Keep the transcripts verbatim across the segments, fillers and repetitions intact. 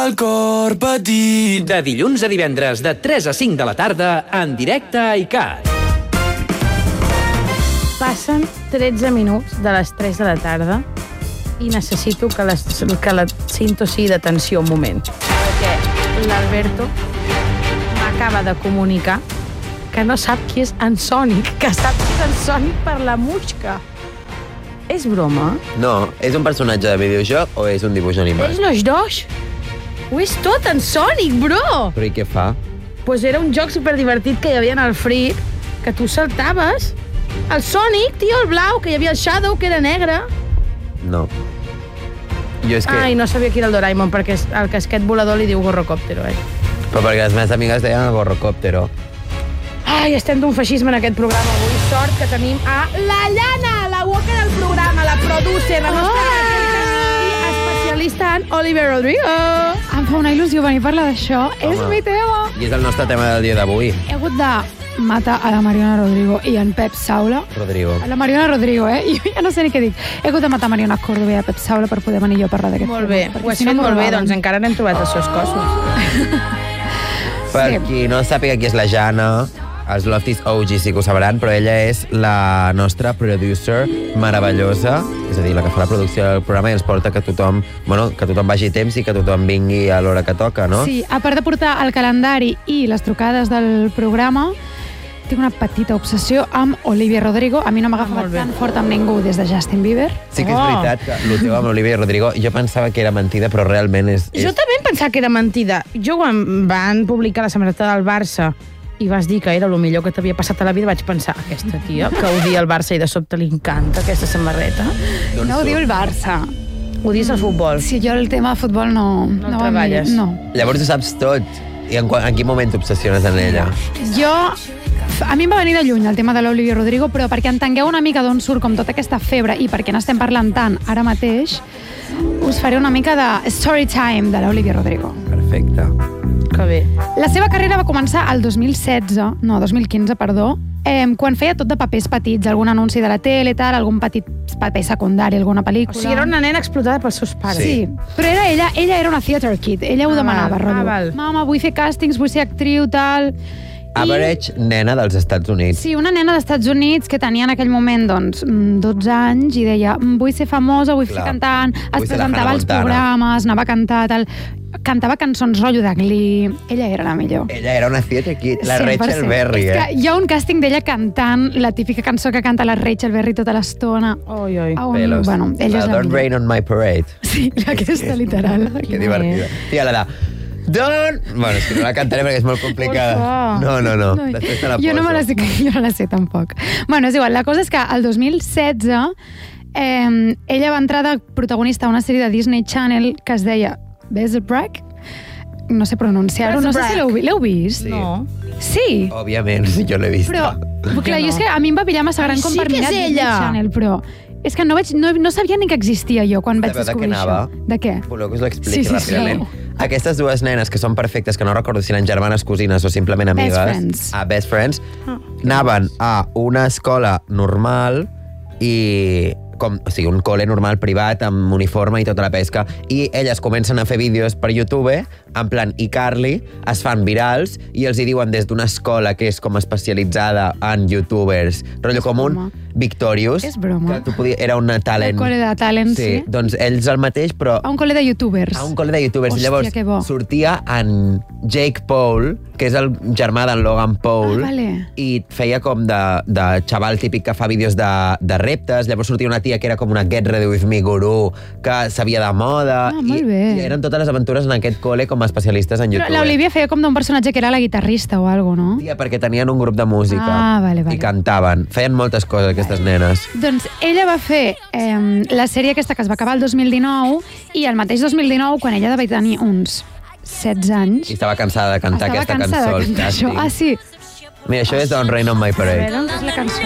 El cor petit. De dilluns a divendres, de tres a cinc de la tarda, en directe a I C A T. Passen tretze minuts de les tres de la tarda i necessito que, les, que la cinto sigui d'atenció un moment. Perquè l'Alberto m'acaba de comunicar que no sap qui és en Sonic, que sap qui és en Sonic per la Muixca. És broma? No, és un personatge de videojoc o és un dibuix animat? És los dos. Ho és tot en Sonic, bro! Però i què fa? Pues era un joc superdivertit que hi havia en el Free, que tu saltaves. El Sonic, tio, el blau, que hi havia el Shadow, que era negre. No. Jo és que... Ai, no sabia qui era el Doraemon, perquè el casquet volador li diu gorrocòptero, eh? Però perquè les meves amigues deien el gorrocòptero. Ai, estem d'un feixisme en aquest programa avui. Sort que tenim a la Llana, la walker del programa, la producer, la nostra i especialista en Oliver Rodrigo. Em fa una il·lusió venir a parlar d'això. És mi tema. I és el nostre tema del dia d'avui. He hagut de matar a la Mariona Rodrigo i en Pep Saula. Rodrigo. A la Mariona Rodrigo, eh? Jo ja no sé ni què dic. He hagut de matar a Mariona Córdoba i a Pep Saula per poder venir jo a parlar d'aquest Molt bé, tema, ho has si fet no molt bé, m'ho doncs encara n'hem trobat els seus cossos. Per Sí. qui no sàpiga qui és la Jana, els Lofties O G sí que ho sabran, però ella és la nostra producer meravellosa, és a dir, la que fa la producció del programa i ens porta que tothom, bueno, que tothom vagi a temps i que tothom vingui a l'hora que toca, no? Sí, a part de portar el calendari i les trucades del programa, tinc una petita obsessió amb Olivia Rodrigo. A mi no m'ha agafat molt bé. tan fort amb ningú des de Justin Bieber. Sí que és Oh. veritat que el teu amb Olivia Rodrigo, jo pensava que era mentida, però realment és... és... Jo també em pensava que era mentida. Jo, quan van publicar la samarreta del Barça i vas dir que era el millor que t'havia passat a la vida, vaig pensar, aquesta tia que odia el Barça i de sobte li encanta aquesta samarreta. No ho diu el Barça. Odies el futbol. Si jo el tema de futbol no... No el no treballes. No. Llavors ho saps tot. I en, en quin moment t'obsessiones en ella? Jo... A mi em va venir de lluny el tema de l'Olivia Rodrigo, però perquè entengueu una mica d'on surt com tota aquesta febre i per què n'estem parlant tant ara mateix, us faré una mica de story time de l'Olivia Rodrigo. Perfecte. Que bé. La seva carrera va començar el dos mil setze, no, dos mil quinze, perdó, eh, quan feia tot de papers petits, algun anunci de la tele, tal, algun petit paper secundari, alguna pel·lícula. O sigui, era una nena explotada pels seus pares. Sí, però era ella, ella era una theater kid, ella ho Ah, demanava, val. rotllo. Ah, val. Mama, vull fer càstings, vull ser actriu, tal... Average nena dels Estats Units. Sí, una nena dels Estats Units que tenia en aquell moment doncs, dotze anys i deia vull ser famosa, vull Clar. ser cantant, es Vull ser la presentava Hannah als Montana. programes, anava a cantar, tal. Cantava cançons rotllo de Glee. Ella era la millor. Ella era una theater kid, la cent per Rachel cent. Berry, És eh? que hi ha un càsting d'ella cantant la típica cançó que canta la Rachel Berry tota l'estona. Oi, oi. A un- Pelos. Bueno, ella és La la Don't millor. Rain on My Parade. Sí, aquesta literal. Que divertida. Tia, la de... Don't... Bueno, és que no la cantaré perquè és molt complicada. Porfa. No, no, no. Després te la poso. Jo no me la sé, jo no la sé tampoc. Bueno, és igual, la cosa és que el dos mil setze eh, ella va entrar de protagonista a una sèrie de Disney Channel que es deia Bezelbrack. No sé pronunciar-ho, no sé si l'heu vi- l'heu vist. Sí. No. Sí, Òbviament, sí, jo l'he vist. però clar, no. jo és que a mi em va pillar massa gran Ai, com sí per que mirar és Disney ella. Channel, però és que no, vaig, no, no sabia ni que existia jo quan vaig Sabeu de què descobrir anava? això. De què? Voleu que us l'expliqui Sí, sí, sí. ràpidament? Aquestes dues nenes, que són perfectes, que no recordo si eren germanes, cosines o simplement amigues... friends. A best friends. Anaven a una escola normal i... Com, o sigui, un col·le normal privat amb uniforme i tota la pesca, i elles comencen a fer vídeos per YouTube en plan iCarly, es fan virals i els hi diuen des d'una escola que és com especialitzada en youtubers, rotllo com un broma. Victorious, És broma. que tu podia, era una talent... Un col·le de talent, sí. Sí, doncs ells el mateix, però A un col·le de youtubers. a un col·le de youtubers. Hòstia, I llavors que bo. sortia en Jake Paul, que és el germà d'en Logan Paul, Ah, vale. i feia com de, de xaval típic que fa vídeos de, de reptes. Llavors sortia una tia que era com una Get Ready With Me gurú, que sabia de moda. Ah, molt i, bé. I eren totes les aventures en aquest col·le com a especialistes en Però YouTube. l'Olivia feia com d'un personatge que era la guitarrista o alguna cosa, no? Tia, perquè tenien un grup de música. Ah, vale, vale. I cantaven. Feien moltes coses, aquestes nenes. Doncs ella va fer eh, la sèrie aquesta que es va acabar el dos mil dinou i el mateix dos mil dinou, quan ella devia tenir uns setze anys, I estava cansada de cantar estava aquesta cansada cançó de al cantar això. càsting. Ah, sí. Mira, això és Don't Rain on My A Parade. veure, És la cançó.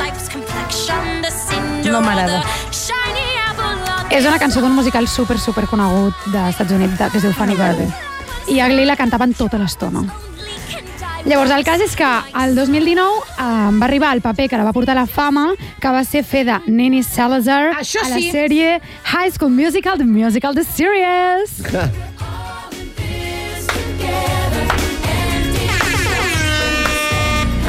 no m'agrada. És una cançó d'un musical super, super conegut dels Estats Units de- que es diu Funny Girl. I a Glee la cantaven tota l'estona. Llavors, el cas és que el dos mil dinou eh, va arribar el paper que la va portar a la fama, que va ser fer de Nene Salazar Això a la sí. sèrie High School Musical, The Musical, The Series.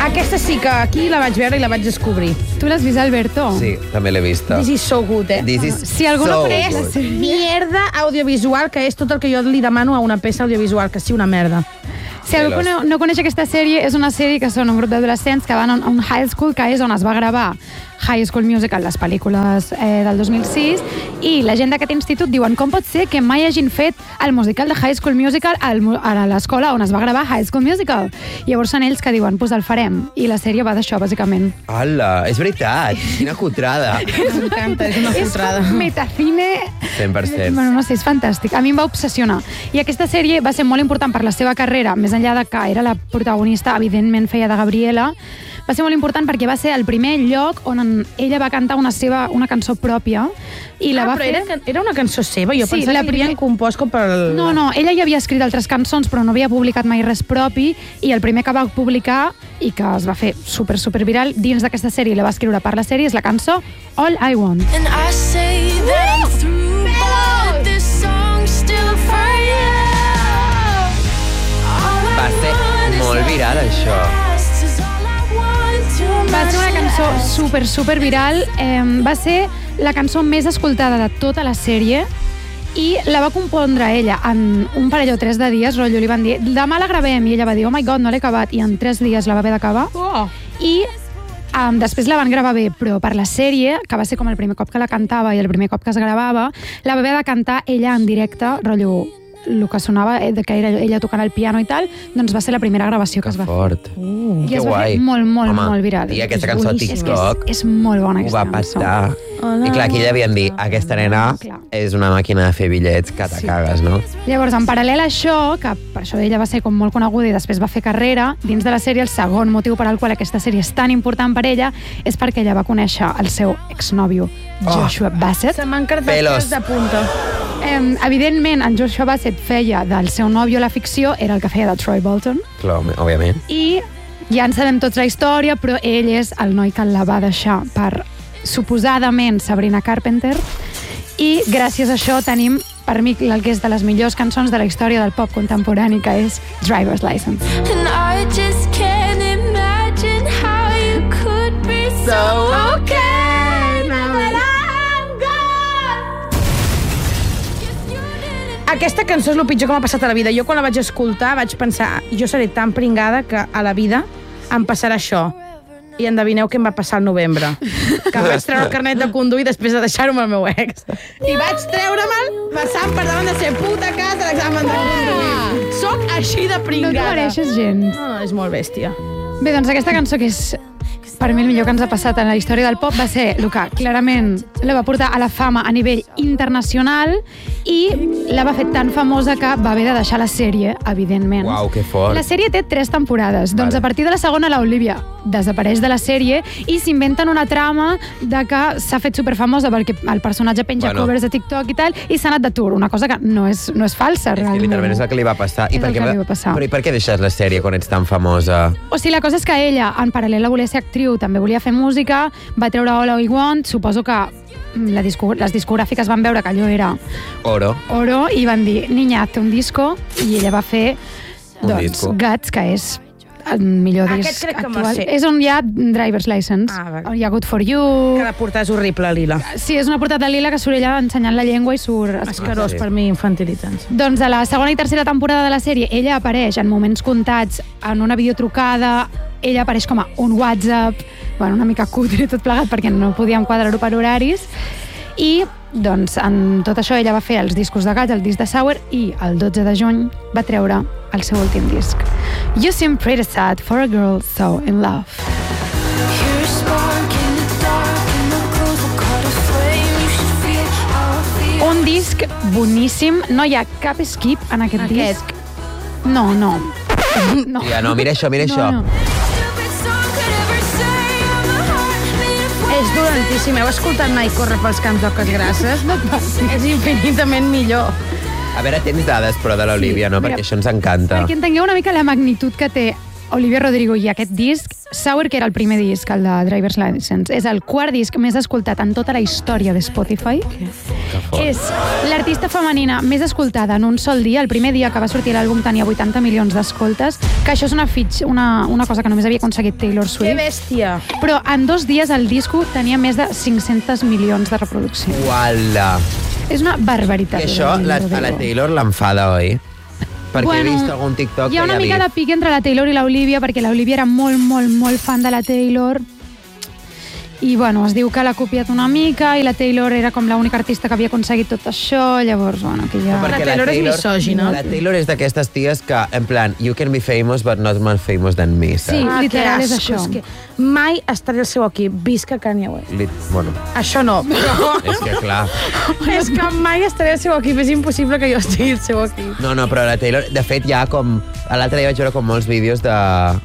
Aquesta sí que aquí la vaig veure i la vaig descobrir. Tu l'has vist, Alberto? Sí, també l'he vista. This is so good, eh? This is Si algú no so coneix la good. sèrie... Mierda audiovisual, que és tot el que jo li demano a una peça audiovisual, que sigui una merda. Si algú no, no coneix aquesta sèrie, és una sèrie que són un grup d'adolescents que van a un, a un high school, que és on es va gravar High School Musical, les pel·lícules eh, del dos mil sis, i la gent d'aquest institut diuen com pot ser que mai hagin fet el musical de High School Musical al, a l'escola on es va gravar High School Musical. Llavors són ells que diuen, pues el farem. I la sèrie va d'això, bàsicament. Hola, és veritat, quina cutrada. M'encanta, és una fotrada. És metacine... cent per cent. Bueno, no sé, és fantàstic. A mi em va obsessionar. I aquesta sèrie va ser molt important per la seva carrera, més enllà de que era la protagonista, evidentment feia de Gabriela, va ser molt important perquè va ser el primer lloc on ella va cantar una seva una cançó pròpia i la ah, va però fer... era, era una cançó seva, jo Sí, pensava la que l'havien primer- compost com per... No, no, ella ja havia escrit altres cançons però no havia publicat mai res propi i el primer que va publicar i que es va fer super, super viral dins d'aquesta sèrie i la va escriure per la sèrie és la cançó All I Want. And I say that I'm through, but this song's still for you. All I Va ser want is molt viral, això. last is all I want to Va ser una cançó last. super, super viral. Eh, va ser la cançó més escoltada de tota la sèrie i la va compondre ella en un parell o tres de dies, rotllo, li van dir demà la gravem, i ella va dir, oh my god, no l'he acabat, i en tres dies la va haver d'acabar. Oh. I um, després la van gravar bé, però per la sèrie, que va ser com el primer cop que la cantava i el primer cop que es gravava, la va haver de cantar ella en directe, rotllo, el que sonava, eh, que era ella tocant el piano i tal, doncs va ser la primera gravació que Que es va fer. fort. Uh. I que es va guai. fer molt, molt, Home, molt viral. i aquesta És cançó a boníssim. TikTok És, que és, és molt bona Ho aquesta va cançó. patar. I clar, aquí ja havien dit, aquesta nena Clar. és una màquina de fer bitllets que te cagues, no? Llavors, en paral·lel a això, que per això ella va ser com molt coneguda i després va fer carrera, dins de la sèrie, el segon motiu per al qual aquesta sèrie és tan important per ella és perquè ella va conèixer el seu exnòvio, Joshua Bassett. Se m'han cartat Pelos. els de punta. Eh, evidentment, en Joshua Bassett feia del seu nòvio a la ficció, era el que feia de Troy Bolton, Clar, òbviament. i ja en sabem tots la història, però ell és el noi que la va deixar per, suposadament, Sabrina Carpenter, i gràcies a això tenim, per mi, el que és de les millors cançons de la història del pop contemporani, que és Driver's License. And I just can't imagine how you could be so okay now that I'm gone. Aquesta cançó és el pitjor que m'ha passat a la vida. Jo quan la vaig escoltar vaig pensar, jo seré tan pringada que a la vida em passarà això. I endevineu què em va passar al novembre. Que em vaig treure el carnet de conduir després de deixar-ho amb el meu ex. I vaig treure-me'l passant per davant de ser puta casa l'examen de conduir. Soc així de No pringada. t'ho mereixes gens. No, no, és molt bèstia. Bé, doncs aquesta cançó, que és per mi el millor que ens ha passat en la història del pop, va ser el que clarament la va portar a la fama a nivell internacional i la va fer tan famosa que va haver de deixar la sèrie, evidentment. Uau, que fort. La sèrie té tres temporades. Doncs Vale. a partir de la segona, l'Olivia desapareix de la sèrie i s'inventen una trama de que s'ha fet superfamosa perquè el personatge penja Bueno. covers de TikTok i tal, i s'ha anat de tour, una cosa que no és, no és falsa, És que realment. literalment és el que li va passar. És el que li va passar. Però i per què deixes la sèrie quan ets tan famosa? O sigui, la cosa és que ella, en paral·lel a voler ser actriu, també volia fer música, va treure All I Want, suposo que la disco, les discogràfiques van veure que allò era Oro. oro i van dir, niña, hazte un disco, i ella va fer, Un doncs, disco. Guts, que és el millor Aquest disc crec que me'l actual. sé. És on hi ha Driver's License, Ah, vale. on hi ha Good For You... Que la portada és horrible, Lila. Sí, és una portada lila que surt ella ensenyant la llengua i surt... Escarós sí. per mi, infantilitzant. Doncs a la segona i tercera temporada de la sèrie ella apareix en moments comptats en una videotrucada, ella apareix com a un WhatsApp, bueno, una mica cutre tot plegat perquè no podíem quadrar-ho per horaris, i doncs en tot això ella va fer els discos de Guts, el disc de Sour, i el dotze de juny va treure el seu últim disc. You Seem Pretty Sad for a Girl So In Love. You're a spark in the dark and the clothes will caught a flame. You should feel how I feel. Un disc boníssim, no hi ha cap skip en aquest, Aquest. disc. No, no. no. Ja, no, mira això, mira no, això. no. Stupid song could ever say of a heart made of fire. És dolentíssim. Heu escoltat mai Corre pels camps d'oques grasses? No passi. És infinitament millor. A veure, tens dades, però, de l'Olivia, no? Mira, Perquè això ens encanta. Perquè entengueu una mica la magnitud que té Olivia Rodrigo i aquest disc, Sour, que era el primer disc, el de Driver's License, és el quart disc més escoltat en tota la història de Spotify. És l'artista femenina més escoltada en un sol dia. El primer dia que va sortir l'àlbum tenia vuitanta milions d'escoltes, que això és una, fitx, una, una cosa que només havia aconseguit Taylor Swift. Que bèstia! Però en dos dies el disco tenia més de cinc-cents milions de reproduccions. Uala! És una barbaritat. I això la, a la Taylor l'enfada, oi? Perquè Bueno, he vist algun TikTok hi ha que una ja mica dit... de pic entre la Taylor i l'Olivia, perquè l'Olivia era molt, molt, molt fan de la Taylor. I, bueno, es diu que l'ha copiat una mica i la Taylor era com l'única artista que havia aconseguit tot això, llavors, bueno, que ja... Perquè La Taylor és misògina. La Taylor és d'aquestes ties que, en plan, you can be famous, but not more famous than me, saps? Sí. Ah, literal, que és asco, això. És que mai estaré al seu equip. Visca Kanye West. Li... Bueno, Això no, però... és que clar... és que mai estaré al seu equip. És impossible que jo estigui al seu equip. No, no, però la Taylor, de fet, hi ha com... L'altre dia vaig veure com molts vídeos de,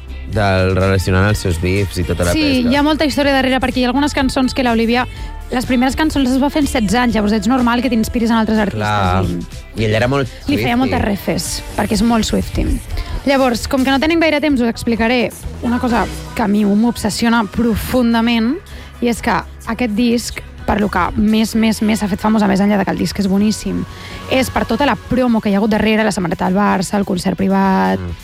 del relacionant els seus bifs i tota la Sí, pesca. hi ha molta història darrere, perquè hi ha algunes cançons que l'Olivia... Les primeres cançons les va fer en setze anys, llavors és normal que t'inspiris en altres artistes. Clar. I... I ell era molt Li feia Swiftie. moltes refes, perquè és molt Swiftie. Llavors, com que no tenim gaire temps, us explicaré una cosa que a mi m'obsessiona profundament, i és que aquest disc, per lo que més, més, més s'ha fet famosa, més enllà de que el disc és boníssim, és per tota la promo que hi ha hagut darrere, la samarreta del Barça, el concert privat... Mm.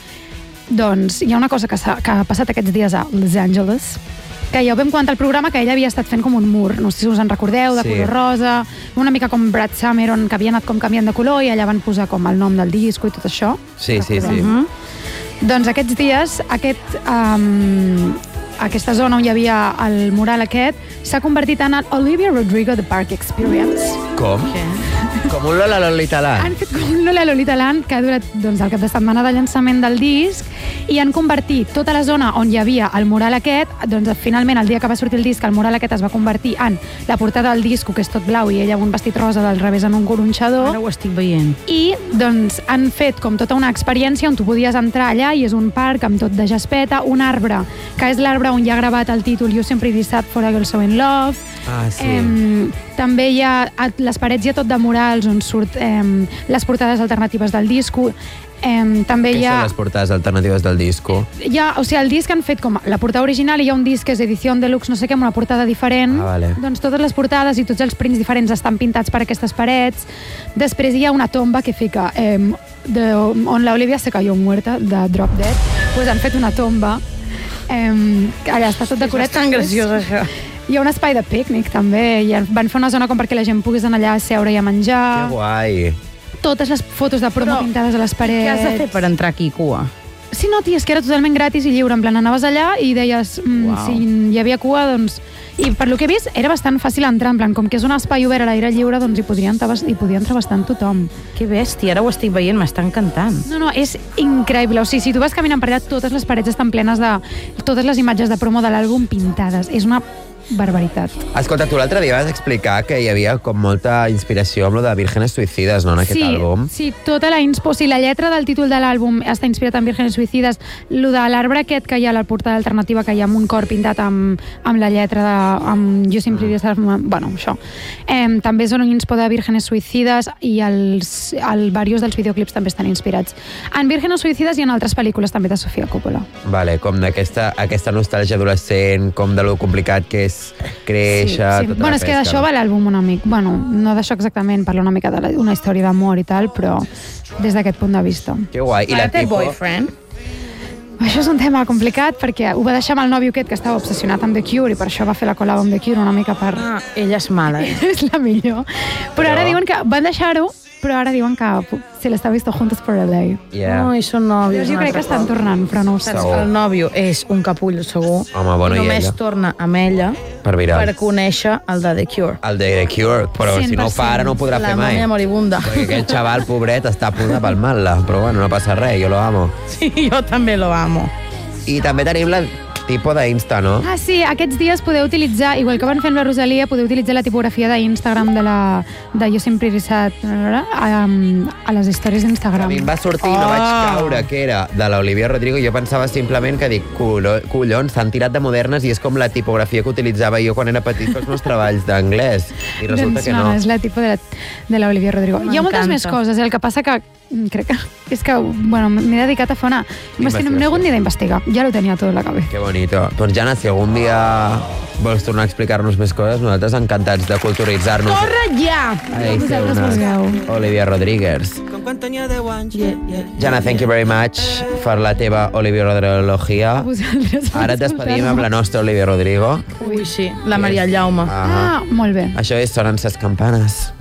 Doncs hi ha una cosa que, que ha passat aquests dies a Los Angeles, que ja ho vam comentar al programa, que ella havia estat fent com un mur, no sé si us en recordeu, de Sí. color rosa, una mica com Brad Summeron, que havia anat com canviant de color, i allà van posar com el nom del disco i tot això. Sí, sí, sí. Mhm. Doncs aquests dies, aquest, um, aquesta zona on hi havia el mural aquest, s'ha convertit en el Olivia Rodrigo The Park Experience. Com? Què? Com un Lola Lolita Land. Han fet com un Lola Lolita Land que ha durat doncs, el cap de setmana de llançament del disc i han convertit tota la zona on hi havia el mural aquest, doncs finalment el dia que va sortir el disc el mural aquest es va convertir en la portada del disco, que és tot blau i ella amb un vestit rosa del revés en un gronxador. Ara ho estic veient. I doncs han fet com tota una experiència on tu podies entrar allà i és un parc amb tot de jaspeta, un arbre, que és l'arbre on hi ha gravat el títol You Sempre Decide for a Girl So In Love. Ah, sí. Em, també hi ha, a les parets hi ha tot de murals on surt em, les portades alternatives del disco. Em, també Què hi ha, són les portades alternatives del disco? hi ha, o sigui, el disc han fet com la portada original i hi ha un disc que és edició deluxe, no sé què, amb una portada diferent. Ah, vale. Doncs totes les portades i tots els prints diferents estan pintats per aquestes parets. Després hi ha una tomba que fica em, de, on l'Olivia se cayó muerta, de Drop Dead. Pues han fet una tomba. Em, allà està tot decorat. És tan graciós, això. Hi ha un espai de pícnic, també. I van fer una zona com perquè la gent pogués anar allà a seure i a menjar. Que guai. Totes les fotos de promo Però, pintades a les parets. Què has de fer per entrar aquí, cua? Sí, no, tia, és que era totalment gratis i lliure. En plan, anaves allà i deies, mm, Uau. si hi havia cua, doncs... I per lo que he vist, era bastant fàcil entrar, en plan, com que és un espai obert a l'aire lliure, doncs hi podria entrar, hi podia entrar bastant tothom. Que bèstia, ara ho estic veient, m'està encantant. No, no, és increïble. O sigui, si tu vas caminant per allà, totes les parets estan plenes de... Totes les imatges de promo de l'àlbum pintades. És una barbaritat. Escolta, tu l'altre dia vas explicar que hi havia com molta inspiració amb lo de Vírgenes Suïcides, no, en aquest sí, àlbum? Sí, tota la inspo... O sigui, la lletra del títol de l'àlbum està inspirat en Vírgenes Suïcides. Lo de l'arbre aquest que hi ha a la portada alternativa, que hi ha amb un cor pintat amb, amb la lletra de... Amb You Simply Desire... Bueno, això. Eh, també són un inspo de Vírgenes Suïcides i els, el, diversos dels videoclips també estan inspirats. En Vírgenes Suïcides i en altres pel·lícules també de Sofia Coppola. Vale, com d'aquesta aquesta nostàlgia adolescent, com de lo complicat que és créixer, sí, sí. tota Bueno, la és que pesca. d'això va l'àlbum una mica. Bueno, no d'això exactament, parla una mica d'una història d'amor i tal, però des d'aquest punt de vista. Que guai. I Ara la té tipo... boyfriend? Això és un tema complicat perquè ho va deixar amb el nòvio aquest que estava obsessionat amb The Cure i per això va fer la col·labo amb The Cure una mica per... Ah, ella és mala. Eh? és la millor. Però, Però- ara diuen que van deixar-ho, però ara diuen que se les ha visto juntos por L A. Yeah. No, i són nòvios. Jo un crec que altre estan cop. tornant, però no ho sé. Saps Segur. que el nòvio és un capullo, segur. Home, bueno, i Només ella? torna amb ella Per viral. per conèixer el de The Cure. El de The Cure, però si no ho fa ara no ho podrà La fer mai. mòmia moribunda. Perquè aquell xaval, pobret, està a punt de palmar-la. Però bueno, no passa res, jo lo amo. Sí, jo també lo amo. I també tenim la tipo d'Insta, no? Ah, sí, aquests dies podeu utilitzar, igual que van fer amb la Rosalia, podeu utilitzar la tipografia d'Instagram de la de Jo Sempre Risat a, a les històries A d'Instagram. mi em va sortir i no vaig caure que era de l'Olivia Rodrigo. Jo pensava simplement que dic, "Culo- collons, s'han tirat de modernes i és com la tipografia que utilitzava jo quan era petit pels meus treballs d'anglès. I resulta doncs que no. és la tipus de, la, de l'Olivia Rodrigo. Hi ha moltes M'encanta. més coses, eh? El que passa que crec que... És que, bueno, m'he dedicat a fer una... No he hagut ni d'investigar, ja lo tenia tot a la cabeza. Que bonito. Doncs, Jana, si algun dia vols tornar a explicar-nos més coses, nosaltres encantats de culturitzar-nos. Corre ja! Ahí té una Olivia Rodríguez. Jana, thank you very much per la teva Olivia Rodríguez-logia. Ara et despedim amb la nostra Olivia Rodrigo. Ui, sí, la Maria Jaume. Ah, molt bé. Això és Sonen ses campanes.